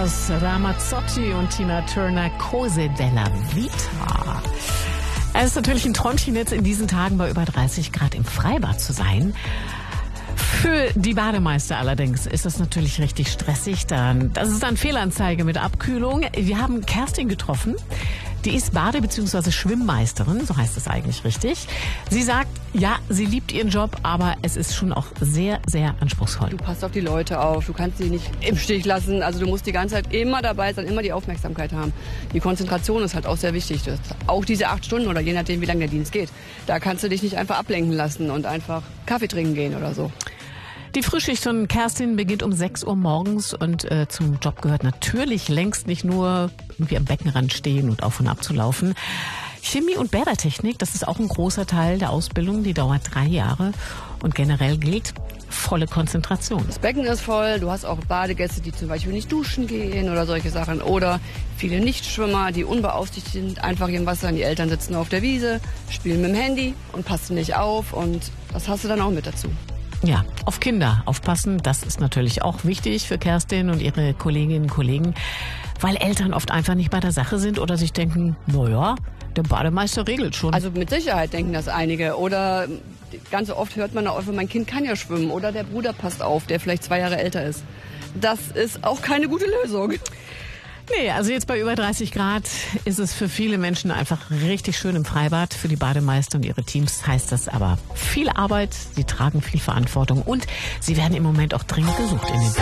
Eros Ramazzotti und Tina Turner, Cose della Vita. Es ist natürlich ein Träumchen, jetzt in diesen Tagen bei über 30 Grad im Freibad zu sein. Für die Bademeister allerdings ist das natürlich richtig stressig. Das ist dann Fehlanzeige mit Abkühlung. Wir haben Kerstin getroffen. Die ist Bade- bzw. Schwimmmeisterin, so heißt es eigentlich richtig. Sie sagt, ja, sie liebt ihren Job, aber es ist schon auch sehr, sehr anspruchsvoll. Du passt auf die Leute auf, du kannst sie nicht im Stich lassen. Also du musst die ganze Zeit immer dabei sein, immer die Aufmerksamkeit haben. Die Konzentration ist halt auch sehr wichtig. Auch diese 8 Stunden oder je nachdem, wie lange der Dienst geht. Da kannst du dich nicht einfach ablenken lassen und einfach Kaffee trinken gehen oder so. Die Frühschicht von Kerstin beginnt um 6 Uhr morgens und zum Job gehört natürlich längst nicht nur irgendwie am Beckenrand stehen und auf und ab zu laufen. Chemie und Bädertechnik, das ist auch ein großer Teil der Ausbildung, die dauert 3 Jahre und generell gilt volle Konzentration. Das Becken ist voll, du hast auch Badegäste, die zum Beispiel nicht duschen gehen oder solche Sachen oder viele Nichtschwimmer, die unbeaufsichtigt sind, einfach im Wasser und die Eltern sitzen auf der Wiese, spielen mit dem Handy und passen nicht auf und das hast du dann auch mit dazu. Ja, auf Kinder aufpassen, das ist natürlich auch wichtig für Kerstin und ihre Kolleginnen und Kollegen, weil Eltern oft einfach nicht bei der Sache sind oder sich denken, naja, der Bademeister regelt schon. Also mit Sicherheit denken das einige oder ganz oft hört man auch, mein Kind kann ja schwimmen oder der Bruder passt auf, der vielleicht 2 Jahre älter ist. Das ist auch keine gute Lösung. Nee, also jetzt bei über 30 Grad ist es für viele Menschen einfach richtig schön im Freibad. Für die Bademeister und ihre Teams heißt das aber viel Arbeit, sie tragen viel Verantwortung und sie werden im Moment auch dringend gesucht in den Bädern.